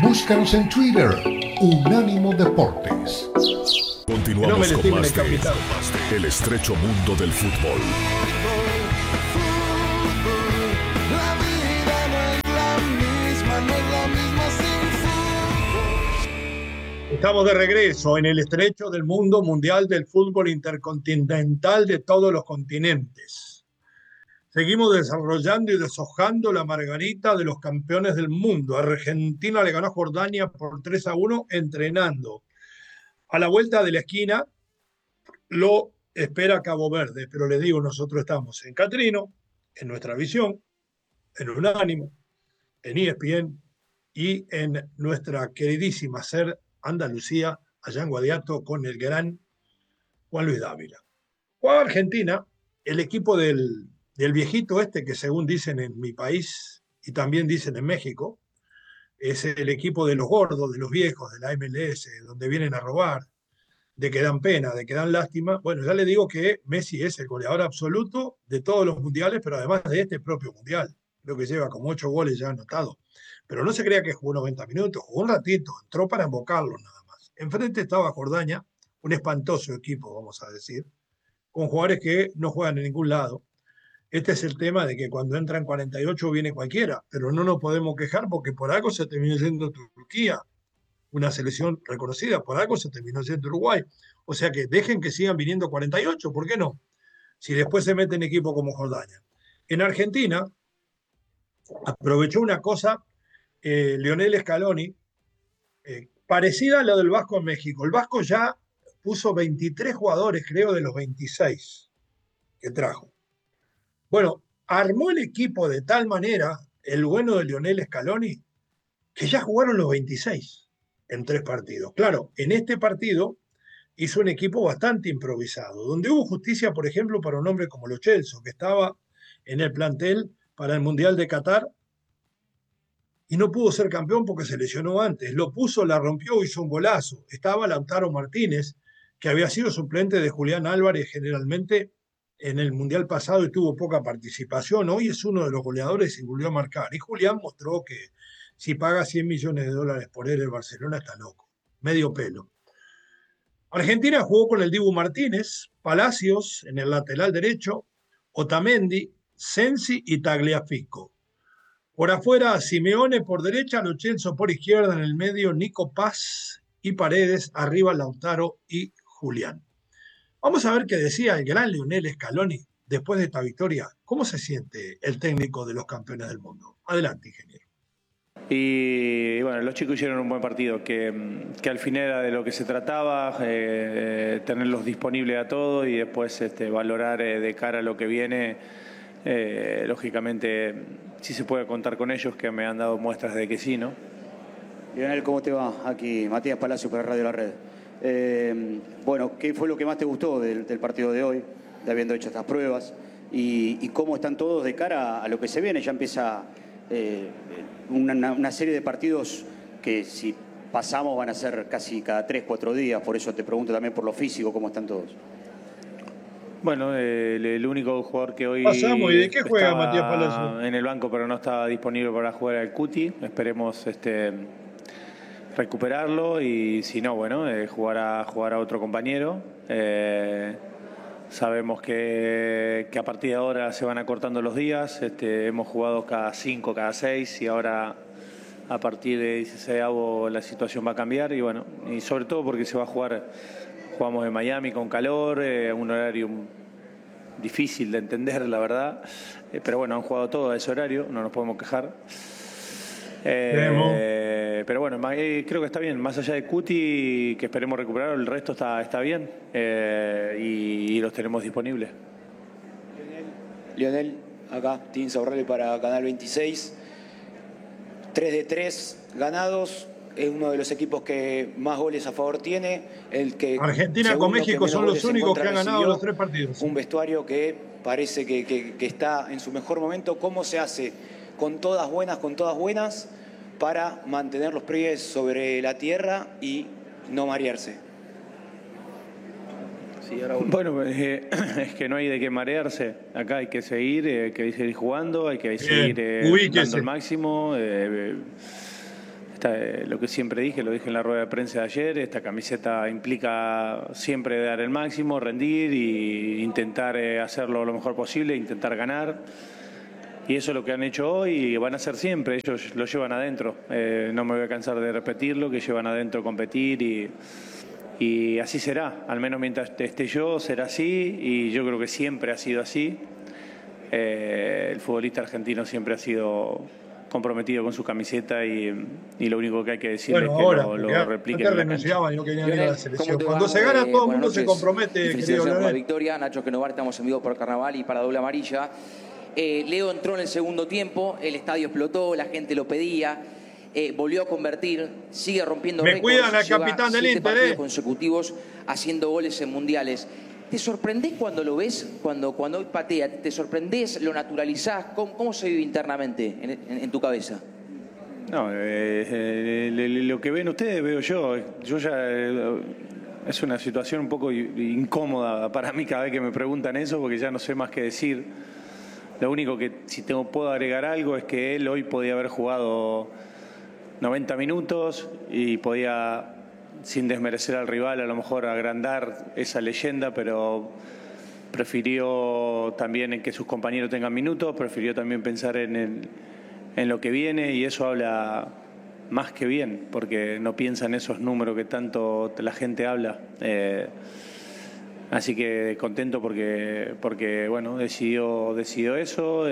Búscanos en Twitter, Unánimo Deportes. Continuamos con más de El estrecho mundo del fútbol. La vida no es la misma, no es la misma sin fútbol. Estamos de regreso en el estrecho del mundo mundial del fútbol intercontinental de todos los continentes. Seguimos desarrollando y deshojando la margarita de los campeones del mundo. Argentina le ganó a Jordania por 3-1 entrenando. A la vuelta de la esquina lo espera Cabo Verde, pero les digo, nosotros estamos en Catrino, en Nuestra Visión, en Unánimo, en ESPN y en nuestra queridísima SER Andalucía, allá en Guadiato, con el gran Juan Luis Dávila. Jugaba Argentina, el equipo del viejito este, que según dicen en mi país y también dicen en México, es el equipo de los gordos, de los viejos, de la MLS, donde vienen a robar, de que dan pena, de que dan lástima. Bueno, ya le digo que Messi es el goleador absoluto de todos los mundiales, pero además de este propio mundial. Creo que lleva como 8 goles ya anotados. Pero no se crea que jugó 90 minutos, jugó un ratito, entró para embocarlo nada más. Enfrente estaba Jordania, un espantoso equipo, vamos a decir, con jugadores que no juegan en ningún lado. Este es el tema de que cuando entran 48 viene cualquiera, pero no nos podemos quejar porque por algo se terminó yendo Turquía, una selección reconocida, por algo se terminó yendo Uruguay. O sea que dejen que sigan viniendo 48, ¿por qué no? Si después se meten equipos como Jordania. En Argentina aprovechó una cosa, Lionel Scaloni, parecida a la del Vasco en México. El Vasco ya puso 23 jugadores, creo, de los 26 que trajo. Bueno, armó el equipo de tal manera, el bueno de Lionel Scaloni, que ya jugaron los 26 en 3 partidos. Claro, en este partido hizo un equipo bastante improvisado, donde hubo justicia, por ejemplo, para un hombre como Lo Celso, que estaba en el plantel para el Mundial de Qatar y no pudo ser campeón porque se lesionó antes. Lo puso, la rompió, hizo un golazo. Estaba Lautaro Martínez, que había sido suplente de Julián Álvarez generalmente en el Mundial pasado y tuvo poca participación. Hoy es uno de los goleadores y volvió a marcar. Y Julián mostró que si paga 100 millones de dólares por él, el Barcelona está loco. Medio pelo. Argentina jugó con el Dibu Martínez, Palacios en el lateral derecho, Otamendi, Sensi y Tagliafico. Por afuera, Simeone por derecha, Lo Celso por izquierda, en el medio, Nico Paz y Paredes, arriba Lautaro y Julián. Vamos a ver qué decía el gran Lionel Scaloni después de esta victoria. ¿Cómo se siente el técnico de los campeones del mundo? Adelante, ingeniero. Y bueno, los chicos hicieron un buen partido, que al final era de lo que se trataba, tenerlos disponibles a todos y después valorar de cara a lo que viene. Lógicamente, sí se puede contar con ellos, que me han dado muestras de que sí, ¿no? Lionel, ¿cómo te va? Aquí Matías Palacio para Radio La Red. Bueno, ¿qué fue lo que más te gustó del partido de hoy, de habiendo hecho estas pruebas? Y cómo están todos de cara a lo que se viene. Ya empieza una serie de partidos que si pasamos van a ser casi cada 3-4 días. Por eso te pregunto también por lo físico, ¿cómo están todos? Bueno, el único jugador que hoy pasamos. ¿Y de qué juega Matías Palacio? En el banco, pero no está disponible para jugar al Cuti. Esperemos recuperarlo y si no, bueno, jugar a otro compañero. Sabemos que a partir de ahora se van acortando los días. Hemos jugado cada 5, cada 6 y ahora a partir de 16avo la situación va a cambiar y bueno, y sobre todo porque se va a jugamos en Miami con calor, un horario difícil de entender, la verdad, pero bueno, han jugado todo a ese horario, no nos podemos quejar. Pero bueno, creo que está bien, más allá de Cuti, que esperemos recuperarlo, el resto está bien y los tenemos disponibles. Lionel, acá, Tim Saurrelli para Canal 26. 3 de 3 ganados, es uno de los equipos que más goles a favor tiene. El que Argentina con México son los únicos que han ganado los 3 partidos. Un vestuario que parece que está en su mejor momento. ¿Cómo se hace con todas buenas, para mantener los pies sobre la tierra y no marearse? Bueno, es que no hay de qué marearse. Acá hay que seguir jugando, hay que seguir dando el máximo. lo que siempre dije, lo dije en la rueda de prensa de ayer, esta camiseta implica siempre dar el máximo, rendir e intentar hacerlo lo mejor posible, intentar ganar. Y eso es lo que han hecho hoy y van a hacer siempre, ellos lo llevan adentro. No me voy a cansar de repetirlo, que llevan adentro competir y así será. Al menos mientras esté yo, será así y yo creo que siempre ha sido así. El futbolista argentino siempre ha sido comprometido con su camiseta y lo único que hay que decirle es que lo repliquen. Antes renunciaban y no querían ir a la selección. Cuando se gana todo el mundo se compromete. Felicitaciones por la victoria. Nacho Genovar, estamos en vivo por Carnaval y para Doble Amarilla. Leo entró en el segundo tiempo, el estadio explotó, la gente lo pedía, volvió a convertir, sigue rompiendo récords. Me cuidan al capitán del Inter, partidos consecutivos haciendo goles en mundiales. ¿Te sorprendés cuando lo ves? Cuando hoy patea, ¿te sorprendés? ¿Lo naturalizás? ¿Cómo se vive internamente en tu cabeza? No, lo que ven ustedes veo yo. Yo ya... es una situación un poco incómoda para mí cada vez que me preguntan eso, porque ya no sé más qué decir. Lo único que si puedo agregar algo es que él hoy podía haber jugado 90 minutos y podía, sin desmerecer al rival, a lo mejor agrandar esa leyenda, pero prefirió también en que sus compañeros tengan minutos, prefirió también pensar en lo que viene y eso habla más que bien, porque no piensa en esos números que tanto la gente habla. Así que contento porque bueno, decidió eso.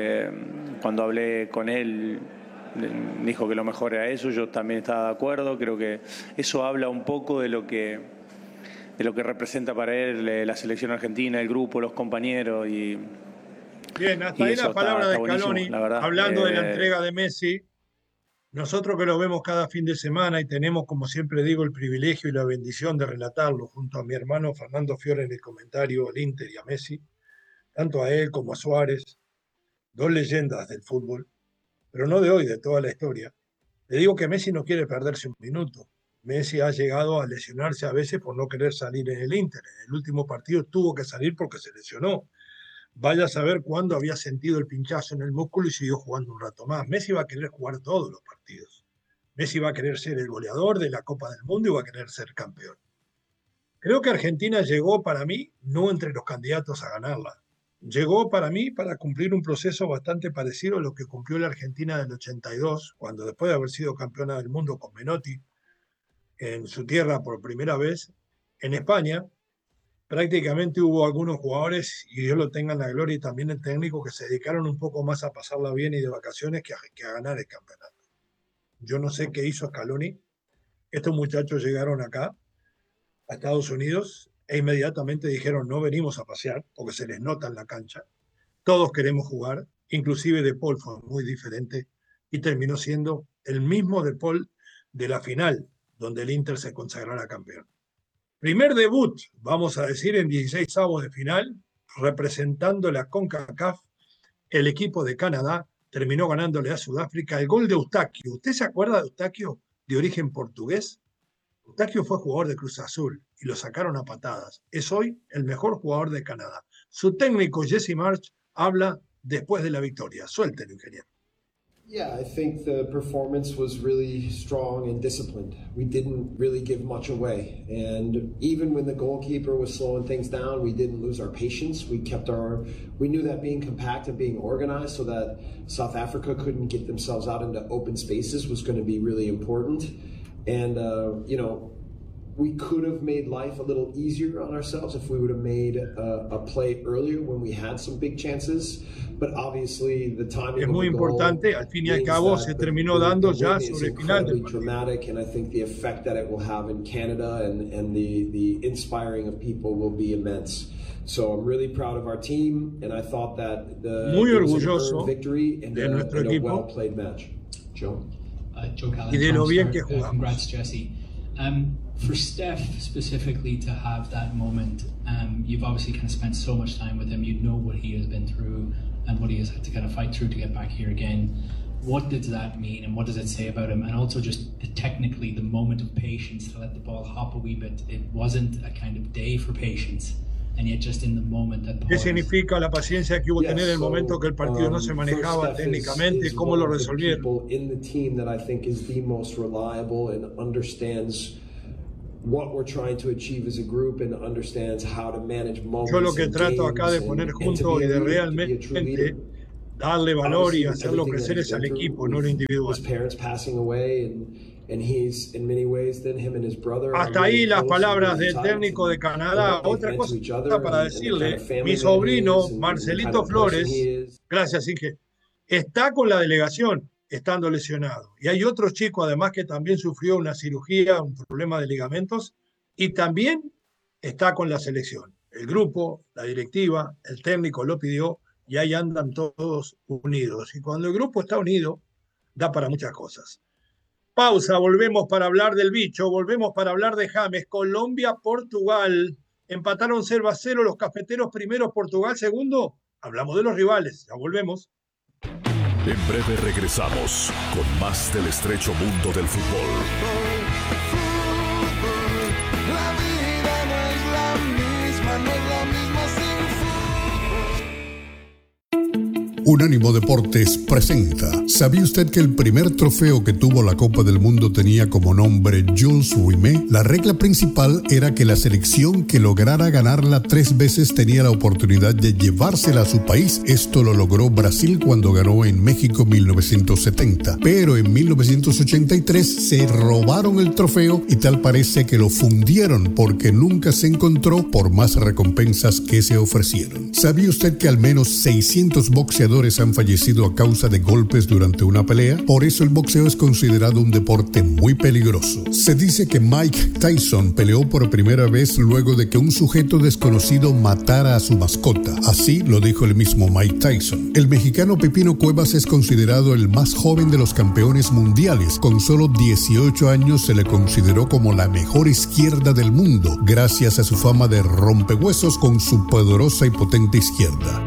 Cuando hablé con él, dijo que lo mejor era eso. Yo también estaba de acuerdo. Creo que eso habla un poco de lo que representa para él la selección argentina, el grupo, los compañeros. Bien, hasta ahí la palabra de Scaloni, hablando de la entrega de Messi. Nosotros que lo vemos cada fin de semana y tenemos, como siempre digo, el privilegio y la bendición de relatarlo junto a mi hermano Fernando Fiore en el comentario al Inter y a Messi, tanto a él como a Suárez, dos leyendas del fútbol, pero no de hoy, de toda la historia. Le digo que Messi no quiere perderse un minuto. Messi ha llegado a lesionarse a veces por no querer salir en el Inter. En el último partido tuvo que salir porque se lesionó. Vaya a saber cuándo había sentido el pinchazo en el músculo y siguió jugando un rato más. Messi va a querer jugar todos los partidos. Messi va a querer ser el goleador de la Copa del Mundo y va a querer ser campeón. Creo que Argentina llegó para mí no entre los candidatos a ganarla. Llegó para mí para cumplir un proceso bastante parecido a lo que cumplió la Argentina del 82, cuando después de haber sido campeona del mundo con Menotti en su tierra por primera vez, en España, prácticamente hubo algunos jugadores, y Dios lo tenga en la gloria, y también el técnico, que se dedicaron un poco más a pasarla bien y de vacaciones que a ganar el campeonato. Yo no sé qué hizo Scaloni. Estos muchachos llegaron acá, a Estados Unidos, e inmediatamente dijeron, no venimos a pasear, porque se les nota en la cancha. Todos queremos jugar, inclusive De Paul fue muy diferente, y terminó siendo el mismo De Paul de la final, donde el Inter se consagrara campeón. Primer debut, vamos a decir, en 16avos de final, representando la CONCACAF, el equipo de Canadá terminó ganándole a Sudáfrica el gol de Eustaquio. ¿Usted se acuerda de Eustaquio, de origen portugués? Eustaquio fue jugador de Cruz Azul y lo sacaron a patadas. Es hoy el mejor jugador de Canadá. Su técnico, Jesse Marsch, habla después de la victoria. Suéltelo, ingeniero. Yeah, I think the performance was really strong and disciplined. We didn't really give much away. And even when the goalkeeper was slowing things down, we didn't lose our patience. We knew that being compact and being organized so that South Africa couldn't get themselves out into open spaces was going to be really important. And, we could have made life a little easier on ourselves if we would have made a play earlier when we had some big chances. But obviously the timing es muy importante, al fin y al cabo se terminó dando ya sobre el final del partido. Dramatic, and I think the effect that it will have in Canada and the inspiring of people will be immense. So I'm really proud of our team, and I thought that muy orgulloso victory and de nuestro equipo, a well-played match. Joe? Joe Callan, y de lo bien que jugamos. Congrats, Jesse. For Steph specifically to have that moment, you've obviously kind of spent so much time with him. You know what he has been through and what he has had to kind of fight through to get back here again. What does that mean and what does it say about him? And also just technically the moment of patience to let the ball hop a wee bit. It wasn't a kind of day for patience. and yet just in the moment that ¿Qué significa la paciencia que hubo que tener en el momento que el partido no se manejaba técnicamente? ¿Cómo lo resolvieron? Yo lo que trato acá de poner junto y de realmente darle valor y hacerlo crecer es al equipo, no lo individual. Hasta ahí las palabras del técnico de Canadá. Otra cosa para decirle, mi sobrino Marcelito Flores, gracias Inge, está con la delegación estando lesionado. Y hay otro chico además que también sufrió una cirugía, un problema de ligamentos, y también está con la selección. El grupo, la directiva, el técnico lo pidió y ahí andan todos unidos. Y cuando el grupo está unido, da para muchas cosas. Pausa, volvemos para hablar del bicho, volvemos para hablar de James. Colombia, Portugal, empataron 0-0 los cafeteros primeros, Portugal segundo. Hablamos de los rivales, ya volvemos. En breve regresamos con más del estrecho mundo del fútbol. La vida no es la misma, no es la misma sin fútbol. Unánimo Deportes presenta. ¿Sabía usted que el primer trofeo que tuvo la Copa del Mundo tenía como nombre Jules Rimet? La regla principal era que la selección que lograra ganarla 3 veces tenía la oportunidad de llevársela a su país. Esto lo logró Brasil cuando ganó en México en 1970. Pero en 1983 se robaron el trofeo y tal parece que lo fundieron porque nunca se encontró por más recompensas que se ofrecieron. ¿Sabía usted que al menos 600 boxeadores han fallecido a causa de golpes durante una pelea? Por eso el boxeo es considerado un deporte muy peligroso. Se dice que Mike Tyson peleó por primera vez luego de que un sujeto desconocido matara a su mascota. Así lo dijo el mismo Mike Tyson. El mexicano Pepino Cuevas es considerado el más joven de los campeones mundiales. Con solo 18 años se le consideró como la mejor izquierda del mundo, gracias a su fama de rompehuesos con su poderosa y potente izquierda.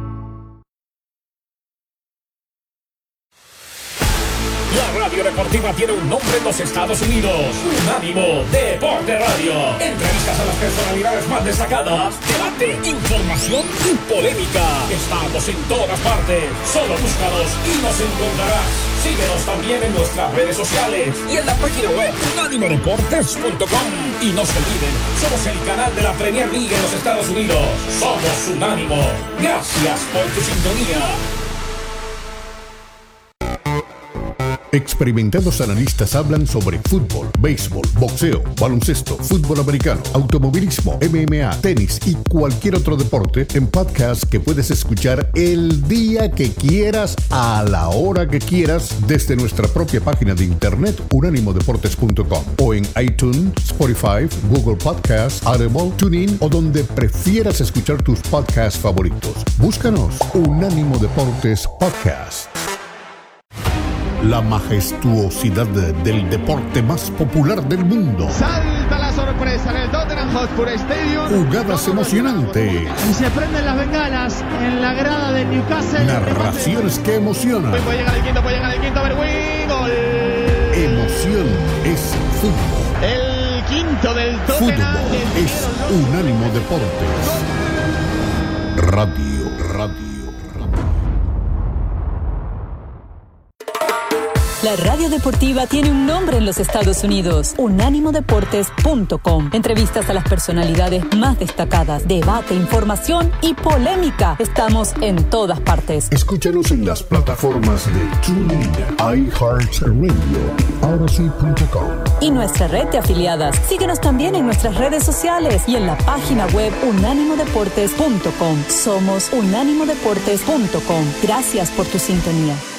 La radio deportiva tiene un nombre en los Estados Unidos. Unánimo Deporte Radio. Entrevistas a las personalidades más destacadas. Debate, información y polémica. Estamos en todas partes. Solo búscanos y nos encontrarás. Síguenos también en nuestras redes sociales y en la página web unánimodeportes.com. Y no se olviden, somos el canal de la Premier League en los Estados Unidos. Somos Unánimo. Gracias por tu sintonía. Experimentados analistas hablan sobre fútbol, béisbol, boxeo, baloncesto, fútbol americano, automovilismo, MMA, tenis y cualquier otro deporte en podcast que puedes escuchar el día que quieras, a la hora que quieras, desde nuestra propia página de internet unánimodeportes.com o en iTunes, Spotify, Google Podcasts, Audible, TuneIn o donde prefieras escuchar tus podcasts favoritos. Búscanos Unánimo Deportes Podcast. La majestuosidad del deporte más popular del mundo. Salta la sorpresa en el Tottenham Hotspur Stadium. Jugadas emocionantes. Y se prenden las bengalas en la grada del Newcastle. Narraciones que emocionan. Puede llegar el quinto, Berwin, gol. Emoción es fútbol. El quinto del Tottenham. Fútbol es Unánimo Deportes. Radio. La radio deportiva tiene un nombre en los Estados Unidos, unánimodeportes.com. Entrevistas a las personalidades más destacadas, debate, información y polémica. Estamos en todas partes. Escúchanos en las plataformas de TuneIn, iHeartRadio y Odyssey.com. Y nuestra red de afiliadas. Síguenos también en nuestras redes sociales y en la página web unánimodeportes.com. Somos unánimodeportes.com. Gracias por tu sintonía.